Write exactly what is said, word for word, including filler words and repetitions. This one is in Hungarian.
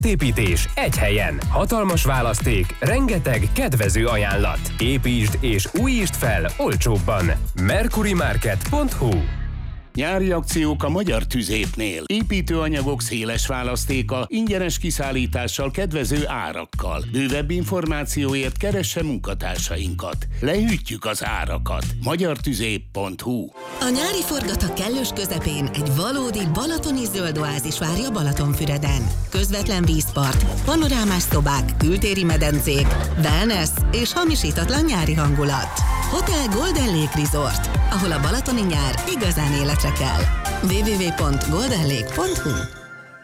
Építés egy helyen. Hatalmas választék, rengeteg kedvező ajánlat. Építsd és újítsd fel olcsóbban. mercurymarket pont hu. Nyári akciók a Magyar Tüzépnél. Építőanyagok széles választéka, ingyenes kiszállítással, kedvező árakkal. Bővebb információért keresse munkatársainkat. Lehűtjük az árakat. magyartüzép pont hu. A nyári forgatag kellős közepén egy valódi balatoni zöld oázis várja Balatonfüreden. Közvetlen vízpart, panorámás szobák, kültéri medencék, wellness és hamisítatlan nyári hangulat. Hotel Golden Lake Resort, ahol a balatoni nyár igazán életre kell. double-u double-u double-u pont golden lake pont hu